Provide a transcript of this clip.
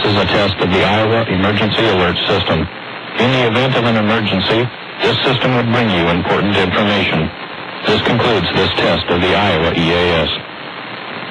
is a test of the Iowa Emergency Alert System. In the event of an emergency, this system would bring you important information. This concludes this test of the Iowa EAS.